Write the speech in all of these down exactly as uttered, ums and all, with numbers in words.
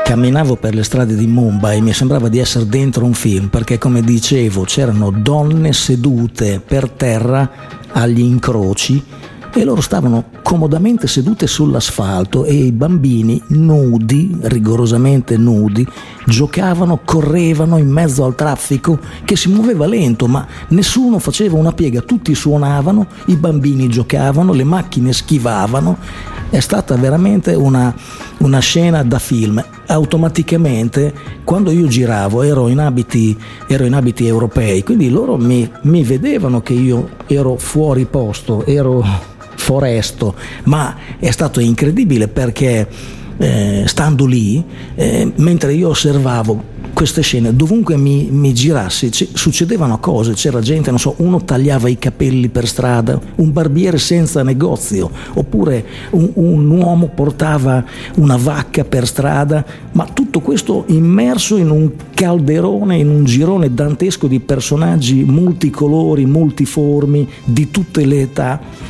camminavo per le strade di Mumbai e mi sembrava di essere dentro un film, perché come dicevo c'erano donne sedute per terra agli incroci e loro stavano comodamente sedute sull'asfalto e i bambini nudi, rigorosamente nudi, giocavano, correvano in mezzo al traffico che si muoveva lento, ma nessuno faceva una piega, tutti suonavano, i bambini giocavano, le macchine schivavano. È stata veramente una, una scena da film. Automaticamente quando io giravo ero in abiti, ero in abiti europei, quindi loro mi, mi vedevano che io ero fuori posto, ero foresto, ma è stato incredibile perché eh, stando lì, eh, mentre io osservavo queste scene, dovunque mi, mi girassi c- succedevano cose, c'era gente, non so, uno tagliava i capelli per strada, un barbiere senza negozio, oppure un, un uomo portava una vacca per strada, ma tutto questo immerso in un calderone, in un girone dantesco di personaggi multicolori, multiformi, di tutte le età,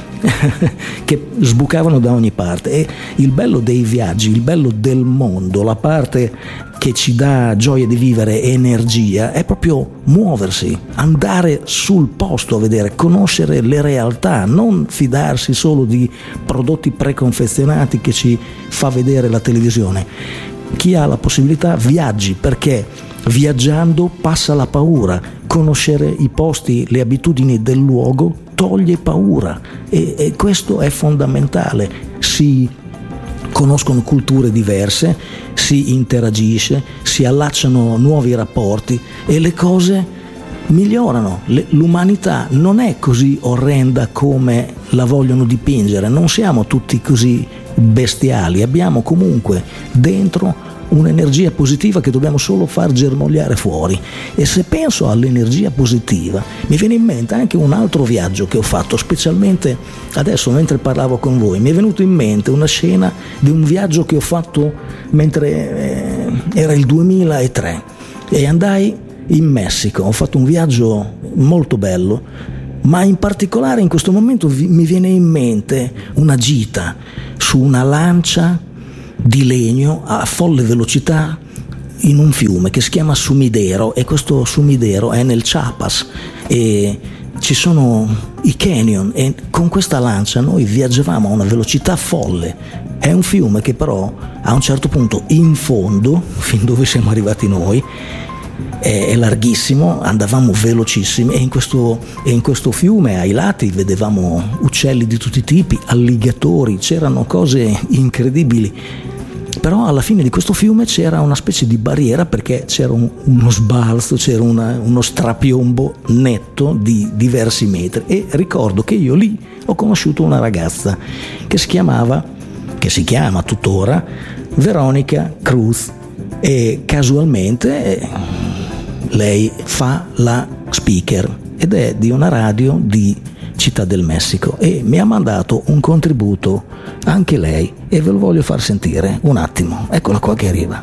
che sbucavano da ogni parte. E il bello dei viaggi, il bello del mondo, la parte che ci dà gioia di vivere e energia è proprio muoversi, andare sul posto a vedere, conoscere le realtà, non fidarsi solo di prodotti preconfezionati che ci fa vedere la televisione. Chi ha la possibilità viaggi, perché viaggiando passa la paura, conoscere i posti, le abitudini del luogo toglie paura e, e questo è fondamentale. Si conoscono culture diverse, si interagisce, si allacciano nuovi rapporti e le cose migliorano. Le, l'umanità non è così orrenda come la vogliono dipingere, non siamo tutti così bestiali, abbiamo comunque dentro un'energia positiva che dobbiamo solo far germogliare fuori. E se penso all'energia positiva mi viene in mente anche un altro viaggio che ho fatto, specialmente adesso mentre parlavo con voi mi è venuto in mente una scena di un viaggio che ho fatto mentre eh, era il duemilatré e andai in Messico. Ho fatto un viaggio molto bello, ma in particolare in questo momento vi, mi viene in mente una gita su una lancia di legno a folle velocità in un fiume che si chiama Sumidero, e questo Sumidero è nel Chiapas e ci sono i canyon, e con questa lancia noi viaggiavamo a una velocità folle. È un fiume che però a un certo punto in fondo, fin dove siamo arrivati noi, è larghissimo, andavamo velocissimi e in questo, e in questo fiume ai lati vedevamo uccelli di tutti i tipi, alligatori, c'erano cose incredibili. Però alla fine di questo fiume c'era una specie di barriera perché c'era un, uno sbalzo, c'era una, uno strapiombo netto di diversi metri, e ricordo che io lì ho conosciuto una ragazza che si chiamava, che si chiama tuttora, Veronica Cruz, e casualmente eh, lei fa la speaker ed è di una radio di Città del Messico e mi ha mandato un contributo anche lei e ve lo voglio far sentire un attimo. Eccola qua che arriva.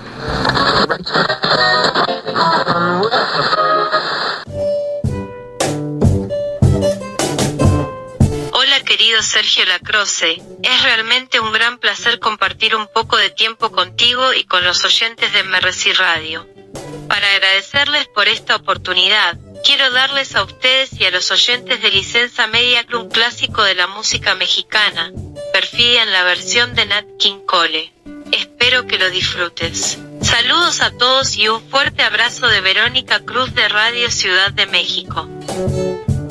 Hola querido Sergio Lacroce, es realmente un gran placer compartir un poco de tiempo contigo y con los oyentes de M R C Radio. Para agradecerles por esta oportunidad, quiero darles a ustedes y a los oyentes de Licenza Media un clásico de la música mexicana, Perfidia en la versión de Nat King Cole. Espero que lo disfrutes. Saludos a todos y un fuerte abrazo de Verónica Cruz de Radio Ciudad de México.